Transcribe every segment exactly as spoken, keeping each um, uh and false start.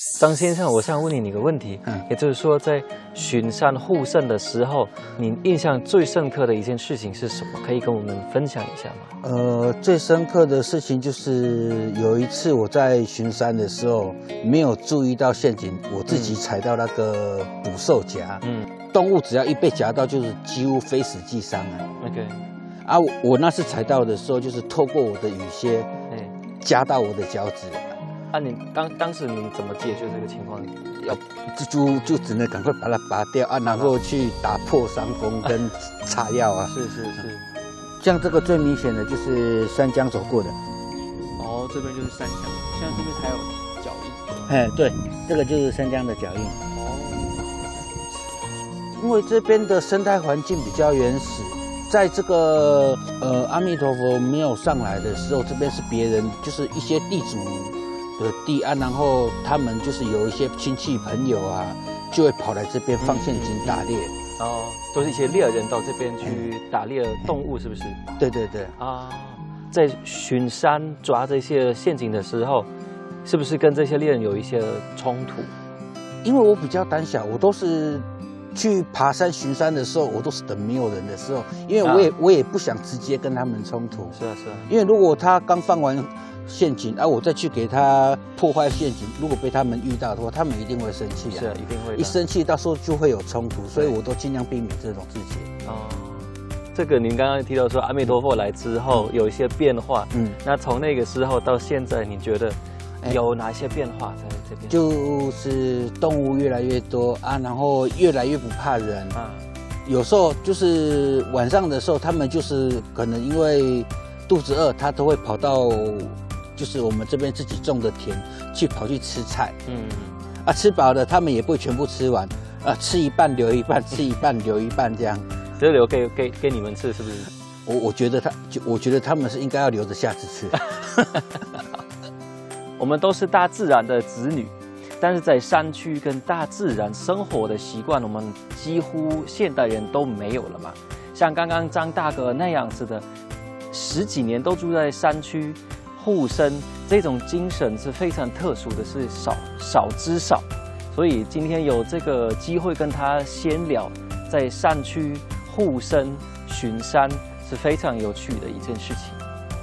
张先生，我想问你一个问题，嗯，也就是说，在巡山护圣的时候，你印象最深刻的一件事情是什么？可以跟我们分享一下吗？ 呃，最深刻的事情就是有一次我在巡山的时候，没有注意到陷阱，我自己踩到那个捕兽夹，嗯，动物只要一被夹到，就是几乎非死即伤啊。 OK， 啊，我那次踩到的时候，就是透过我的雨靴，夹到我的脚趾。 啊你，你当当时你怎么解决这个情况？ 要就就只能赶快把它拔掉啊，然后去打破伤风跟擦药啊。 是是是， 像这个最明显的就是山江走过的。 哦，这边就是山江，像这边还有脚印。 哎，对，这个就是山江的脚印。哦，因为这边的生态环境比较原始。在这个呃阿弥陀佛没有上来的时候，这边是别人就是一些地主的地啊，然后他们就是有一些亲戚朋友啊，就会跑来这边放陷阱打猎。 嗯、哦，都是一些猎人到这边去打猎动物，是不是？ 对对对。 啊，在巡山抓这些陷阱的时候，是不是跟这些猎人有一些冲突？ 因为我比较胆小，我都是。去爬山巡山的时候，我都是等没有人的时候，因为我也、啊、我也不想直接跟他们冲突。 是啊是啊。 因为如果他刚放完陷阱，啊，我再去给他破坏陷阱，如果被他们遇到的话，他们一定会生气啊。 是啊，一定会。 一生气，到时候就会有冲突，所以我都尽量避免这种事情。 哦，这个您刚刚提到说阿弥陀佛来之后有一些变化，嗯，那从那个时候到现在，你觉得有哪些变化在这边？ 就是动物越来越多啊，然后越来越不怕人啊。有时候就是晚上的时候，他们就是可能因为肚子饿，他都会跑到就是我们这边自己种的田去跑去吃菜。嗯，啊，吃饱了他们也不会全部吃完，啊，吃一半留一半，吃一半留一半这样。 只留给给给你们吃，是不是？ 我我觉得他，我觉得他们是应该要留着下次吃。 我们都是大自然的子女，但是在山区跟大自然生活的习惯，我们几乎现代人都没有了嘛。像刚刚张大哥那样子的，十几年都住在山区，护生这种精神是非常特殊的，是少少之少。所以今天有这个机会跟他闲聊，在山区护生巡山是非常有趣的一件事情。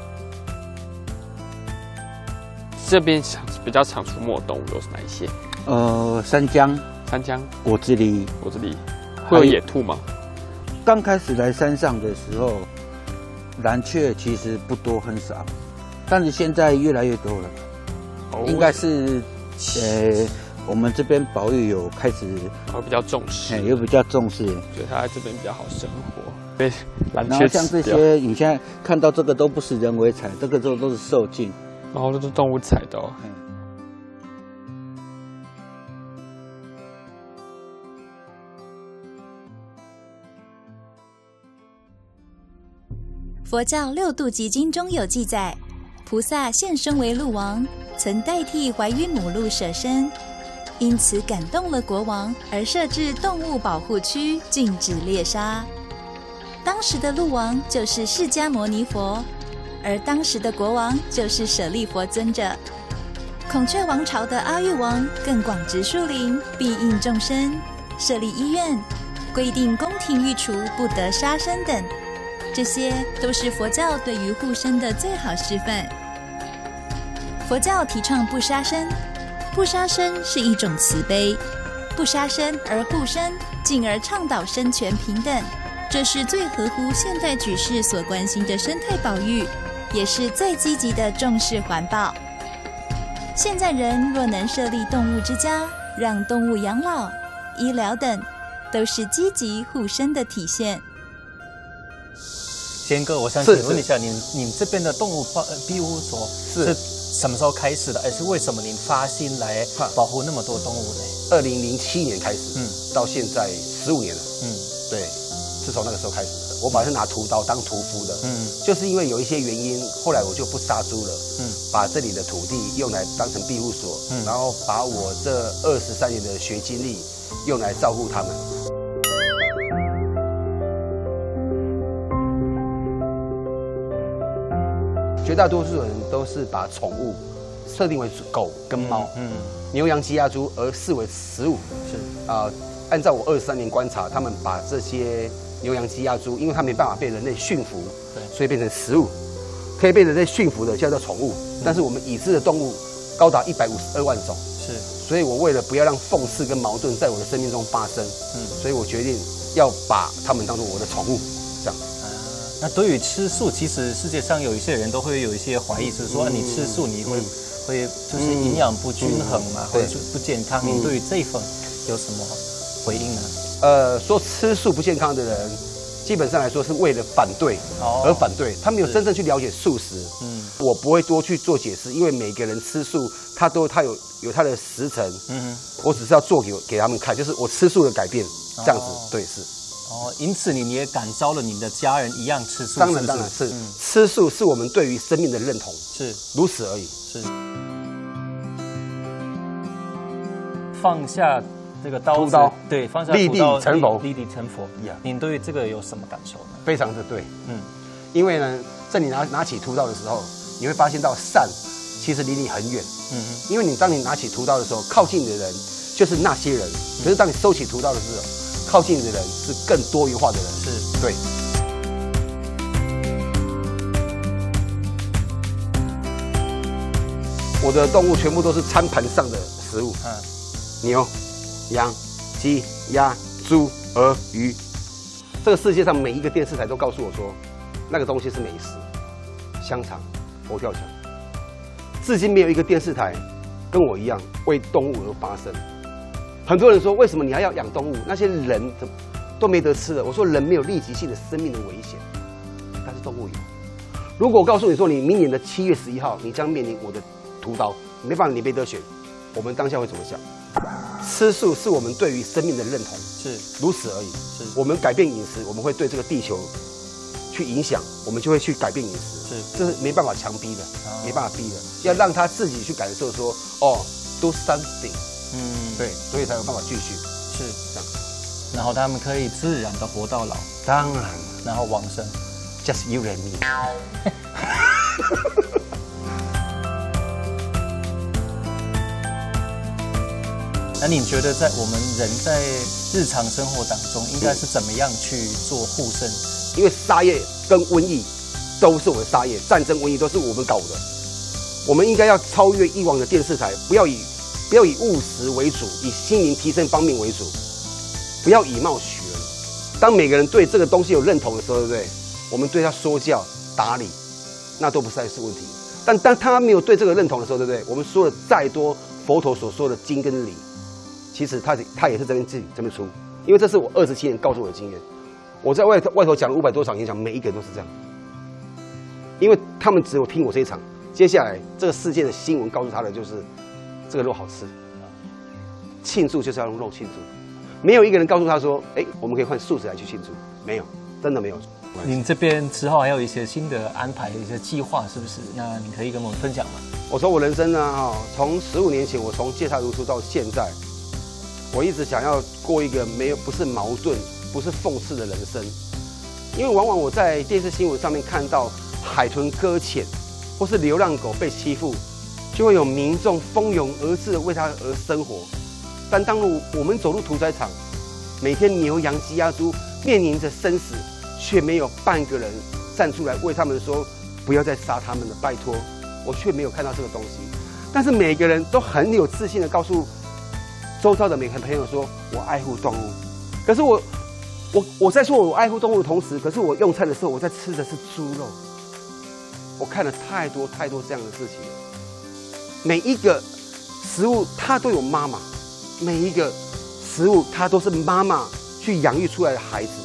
这边比较常出没的动物都是哪一些？ 呃，山姜、 山姜、 果子狸、 果子狸，会有野兔吗？ 刚开始来山上的时候，蓝雀其实不多，很少，但是现在越来越多了。哦、应该是，呃，我们这边保育有开始， 哦，比较重视， 也比较重视， 觉得它在这边比较好生活。对，蓝雀。然后像这些，你现在看到这个都不是人为采，这个都都是受尽。 然后都是动物踩的哦。 佛教六度集经中有记载，菩萨现身为鹿王，曾代替怀孕母鹿舍身，因此感动了国王，而设置动物保护区，禁止猎杀。当时的鹿王就是释迦牟尼佛，而当时的国王就是舍利佛尊者。孔雀王朝的阿育王更广植树林，庇应众生，设立医院，规定宫廷御厨不得杀生等，这些都是佛教对于护生的最好示范。佛教提倡不杀生，不杀生是一种慈悲，不杀生而护生，进而倡导生权平等，这是最合乎现代举世所关心的生态保育，也是最积极的重视环保。现在人若能设立动物之家，让动物养老、医疗等，都是积极护生的体现。 坚哥，我想请问一下，您您这边的动物庇护所是什么时候开始的？而是为什么您发心来保护那么多动物呢？ 二零零七年开始，嗯，到现在十五年了，嗯，对，是从那个时候开始的。我本来是拿屠刀当屠夫的，嗯，就是因为有一些原因，后来我就不杀猪了，嗯，把这里的土地用来当成庇护所，嗯，然后把我这二十三年的学经历用来照顾他们。绝大多数人都是把宠物设定为狗跟猫，嗯，牛羊鸡鸭猪而视为食物。是啊、呃，按照我二十三年观察，他们把这些牛羊鸡鸭猪，因为它没办法被人类驯服，对，所以变成食物。可以被人类驯服的叫做宠物，嗯、但是我们已知的动物高达一百五十二万种。是，所以我为了不要让讽刺跟矛盾在我的生命中发生，嗯，所以我决定要把它们当做我的宠物，这样。 啊，那对于吃素，其实世界上有一些人都会有一些怀疑，是说、嗯、你吃素你会、嗯、会就是营养不均衡嘛，嗯、或者是不健康。嗯、你对于这一份有什么回应呢？ 呃，说吃素不健康的人。基本上来说是为了反对而反对，他没有真正去了解素食。嗯，我不会多去做解释，因为每个人吃素，他都他有有他的时辰。嗯，我只是要做给给他们看，就是我吃素的改变，这样子。哦、对，是。 哦，因此你你也感召了你的家人一样吃素。 当然当然是，嗯、吃素是我们对于生命的认同， 是如此而已。 是。放下。这个刀子，刀对，放下立地成佛， 立地成佛。呀，您对这个有什么感受呢？ 非常的对，嗯，因为呢，在你拿拿起屠刀的时候，你会发现到善其实离你很远，嗯哼，因为你当你拿起屠刀的时候，靠近你的人就是那些人，可是当你收起屠刀的时候，靠近你的人是更多元化的人，是对。我的动物全部都是餐盘上的食物，嗯，牛。羊、鸡、鸭、猪、鹅、鱼，这个世界上每一个电视台都告诉我说，那个东西是美食，香肠、佛跳墙。至今没有一个电视台跟我一样为动物而发声。很多人说，为什么你还要养动物？那些人都没得吃了。我说，人没有立即性的生命的危险，但是动物有。如果我告诉你说，你明年的七月十一号，你将面临我的屠刀，没办法，你没得选，我们当下会怎么想？吃素是我们对于生命的认同，是如此而已。是我们改变饮食，我们会对这个地球去影响，我们就会去改变饮食。是，这是没办法强逼的，哦、没办法逼的，要让他自己去感受说，哦 ，do something。嗯，对，所以才有办法继续。 是这样，然后他们可以自然的活到老， 当然， 然后往生 ，just you and me。 那你觉得在我们人在日常生活当中，应该是怎么样去做护生？ 因为杀业跟瘟疫都是我们杀业，战争、瘟疫都是我们搞的。我们应该要超越以往的电视台，不要以不要以务实为主，以心灵提升方面为主，不要以貌取人。当每个人对这个东西有认同的时候，对不对？我们对他说教、打理，那都不再是问题。但当他没有对这个认同的时候，对不对？我们说的再多佛陀所说的经跟理。其实他他也是这边自己这边出，因为这是我二十七年告诉我的经验。我在外头外头讲了五百多场演讲，每一个人都是这样，因为他们只有听我这一场。接下来这个世界的新闻告诉他的就是这个肉好吃，庆祝就是要用肉庆祝。没有一个人告诉他说，哎，我们可以换素食来去庆祝，没有，真的没有。 您这边之后还有一些新的安排，一些计划，是不是？那你可以跟我们分享吗？ 我说我人生呢，哈，从十五年前我从戒杀如初到现在。我一直想要过一个没有不是矛盾、不是讽刺的人生，因为往往我在电视新闻上面看到海豚搁浅，或是流浪狗被欺负，就会有民众蜂拥而至的为它而生活。但当我们走入屠宰场，每天牛羊鸡鸭猪面临着生死，却没有半个人站出来为他们说不要再杀他们了，拜托，我却没有看到这个东西。但是每个人都很有自信的告诉周遭的每个朋友说：“我爱护动物。”可是我，我我在说我爱护动物的同时，可是我用餐的时候，我在吃的是猪肉。我看了太多太多这样的事情了。每一个食物它都有妈妈，每一个食物它都是妈妈去养育出来的孩子。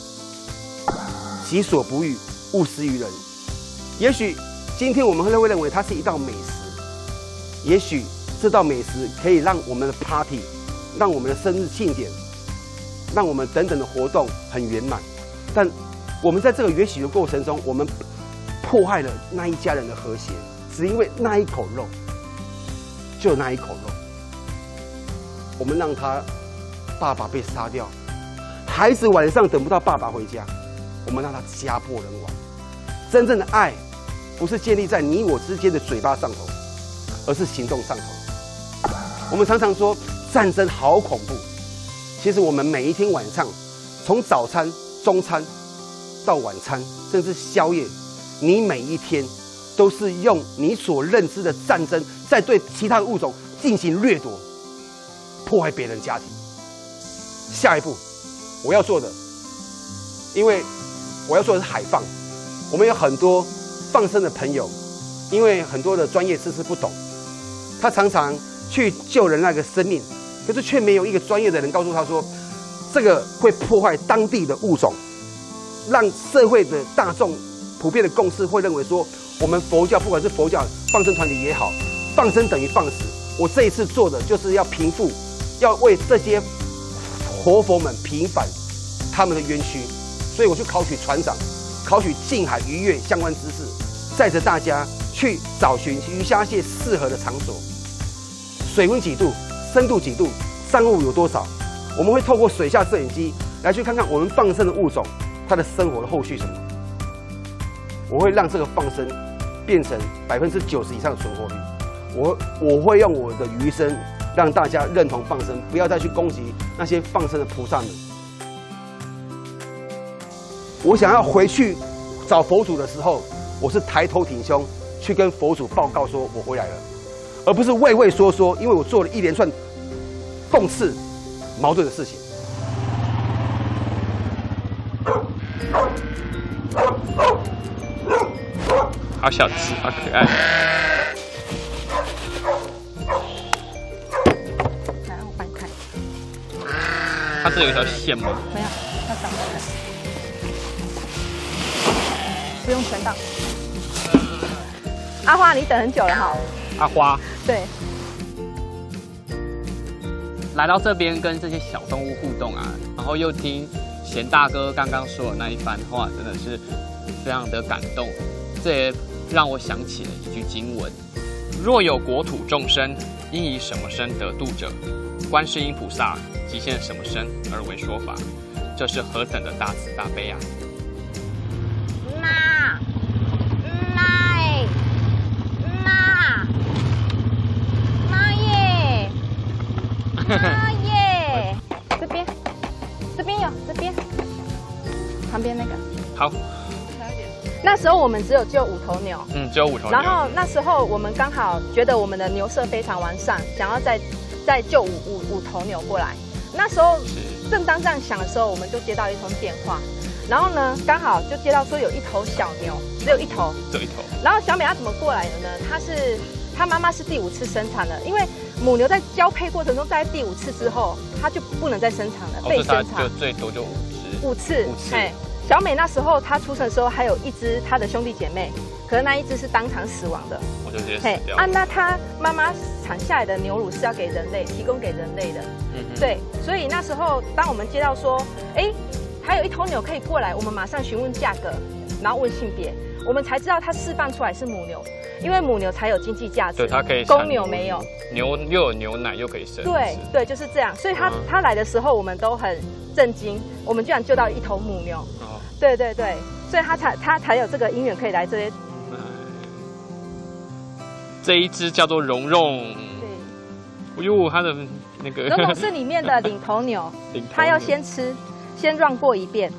己所不欲，勿施于人。也许今天我们会认为它是一道美食，也许。这道美食可以让我们的 party， 让我们的生日庆典，让我们等等的活动很圆满。但我们在这个允许的过程中，我们迫害了那一家人的和谐，只因为那一口肉，就那一口肉，我们让他爸爸被杀掉，孩子晚上等不到爸爸回家，我们让他家破人亡。真正的爱，不是建立在你我之间的嘴巴上头。 而是行动上头。我们常常说战争好恐怖，其实我们每一天晚上，从早餐、中餐到晚餐，甚至宵夜，你每一天都是用你所认知的战争，在对其他的物种进行掠夺，破坏别人家庭。下一步我要做的，因为我要做的是海放，我们有很多放生的朋友，因为很多的专业知识不懂，他常常去救人那个生命，可是却没有一个专业的人告诉他说，这个会破坏当地的物种，让社会的大众普遍的共识会认为说，我们佛教不管是佛教放生团体也好，放生等于放死。我这一次做的就是要平复，要为这些活佛们平反他们的冤屈，所以我去考取船长，考取近海渔业相关知识，载着大家去找寻鱼虾蟹适合的场所，水温几度，深度几度，珊瑚有多少，我们会透过水下摄影机来去看看我们放生的物种它的生活的后续什么。我会让这个放生变成百分之九十以上的存活率。我我会用我的余生让大家认同放生，不要再去攻击那些放生的菩萨们。我想要回去找佛祖的时候，我是抬头挺胸去跟佛祖报告说我回来了，而不是畏畏缩缩，因为我做了一连串讽刺矛盾的事情。 好小只，好可爱。 来，我帮你看。 它这有一条线吗？ 没有，要挡开。不用全挡。阿花，你等很久了哈。 阿花。 对。 来到这边跟这些小动物互动啊，然后又听贤大哥刚刚说的那一番话，真的是非常的感动。这也让我想起了一句经文：若有国土众生，应以什么身得度者，观世音菩萨即现什么身而为说法。这是何等的大慈大悲啊！ 妈，妈，妈，妈耶，妈耶，这边，这边有，这边，旁边那个。 好。 那时候我们只有救五头牛， 嗯，只有五头牛。 然后那时候我们刚好觉得我们的牛舍非常完善，想要再再救五五五头牛过来。那时候正当这样想的时候，我们就接到一通电话，然后呢，刚好就接到说有一头小牛，只有一头， 只有一头。 然后小美她怎么过来的呢？她是她妈妈是第五次生产了，因为母牛在交配过程中，在第五次之后，它就不能再生产了， 哦、 被生产就最多就五只。 五次， 五次。 哎，小美那时候她出生的时候还有一只她的兄弟姐妹，可是那一只是当场死亡的。 我就直接死掉了。 啊，那她妈妈产下来的牛乳是要给人类提供给人类的。嗯哼。对，所以那时候当我们接到说，哎，还有一头牛可以过来，我们马上询问价格，然后问性别，我们才知道它释放出来是母牛，因为母牛才有经济价值， 对，它可以。 公牛没有。 牛又有牛奶又可以生。 对对，就是这样。所以它它、嗯、来的时候，我们都很震惊，我们居然救到一头母牛。哦。对对对，所以它才它才有这个因缘可以来这些。嗯、 这一只叫做蓉蓉。对。哎呦，它的那个。 蓉蓉是里面的领头牛，领头牛它要先吃，先 run 过一遍。